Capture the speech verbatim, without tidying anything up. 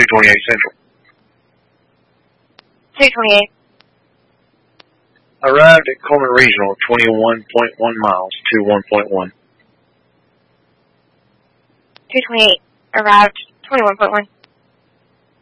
two twenty-eight Central. two twenty-eight. Arrived at Coleman Regional, twenty-one point one miles, two one point one. two twenty-eight. Arrived, twenty-one point one.